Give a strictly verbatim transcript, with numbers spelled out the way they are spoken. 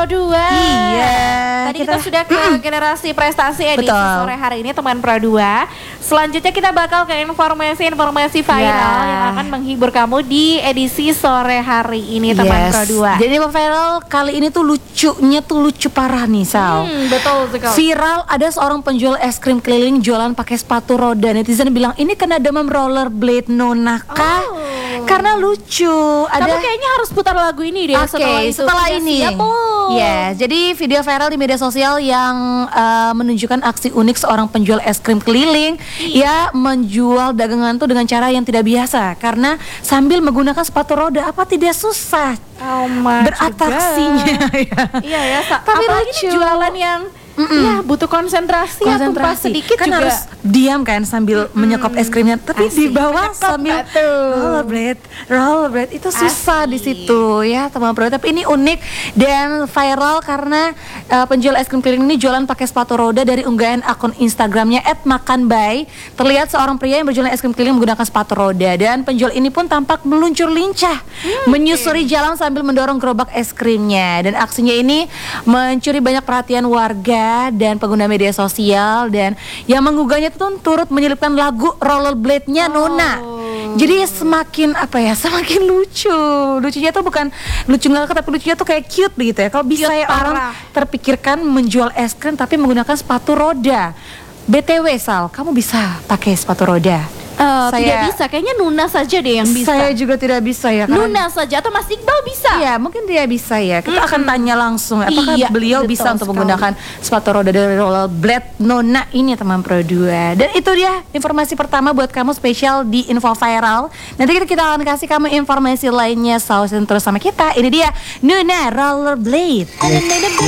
dua. Iya. Tadi kita, kita sudah ke mm. generasi prestasi edisi Betul. sore hari ini teman Pro dua. Selanjutnya kita bakal ke informasi-informasi viral yeah. yang akan menghibur kamu di edisi sore hari ini teman yes. Pro dua. Jadi info viral kali ini tuh lucunya tuh lucu parah nih Sal. Hmm, betul sekali. Viral ada seorang penjual es krim keliling jualan pakai sepatu roda. Netizen bilang ini kena demam rollerblade Nona kah? Oh. Karena lucu. Ada... Kamu kayaknya harus putar lagu ini deh. Oke, okay, setelah, setelah ini. Ya, yes, jadi video viral di media sosial yang uh, menunjukkan aksi unik seorang penjual es krim keliling. Ia menjual dagangan tuh dengan cara yang tidak biasa karena sambil menggunakan sepatu roda. Apa tidak susah oh beratraksinya? Iya ya, tapi lucu. Jualan yang Mm-mm. ya butuh konsentrasi, konsentrasi. sedikit kan juga harus diam kan sambil Mm-mm. menyekop es krimnya, tapi Asik. di bawah menyekop sambil rollerblade, rollerblade itu susah Asik. di situ ya teman Pro. Tapi ini unik dan viral karena uh, penjual es krim keliling ini jualan pakai sepatu roda. Dari unggahan akun Instagramnya et makanbay terlihat seorang pria yang berjualan es krim keliling menggunakan sepatu roda dan penjual ini pun tampak meluncur lincah hmm, menyusuri okay. jalan sambil mendorong gerobak es krimnya. Dan aksinya ini mencuri banyak perhatian warga dan pengguna media sosial, dan yang menggugahnya itu turut menyelipkan lagu rollerblade-nya oh. Nona. Jadi semakin apa ya, semakin lucu. Lucunya tuh bukan lucu ngakak, tapi lucunya tuh kayak cute begitu ya. Kalau bisa ya orang terpikirkan menjual es krim tapi menggunakan sepatu roda. B T W Sal, kamu bisa pakai sepatu roda? Uh, saya, tidak bisa, kayaknya Nuna saja deh yang bisa. Saya juga tidak bisa ya. Nuna saja atau Mas Iqbal bisa? Iya, mungkin dia bisa ya. Kita mm-hmm. akan tanya langsung apakah iya, beliau bisa untuk sekali. menggunakan sepatu roda dari rollerblade Nona ini teman Pro dua. Dan itu dia informasi pertama buat kamu spesial di info viral. Nanti kita, kita akan kasih kamu informasi lainnya. Sausin terus sama kita. Ini dia Nuna rollerblade.